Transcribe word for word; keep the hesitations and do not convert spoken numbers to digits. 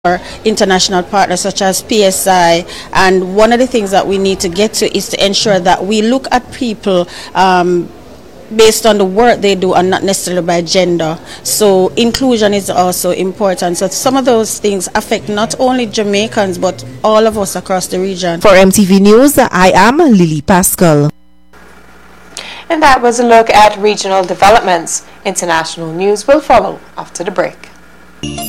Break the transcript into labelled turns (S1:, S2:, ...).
S1: our international partners such as P S I, and one of the things that we need to get to is to ensure that we look at people um, based on the work they do and not necessarily by gender. So inclusion is also important. So some of those things affect not only Jamaicans but all of us across the region.
S2: For M T V News, I am Lily Pascal.
S3: And that was a look at regional developments. International news will follow after the break.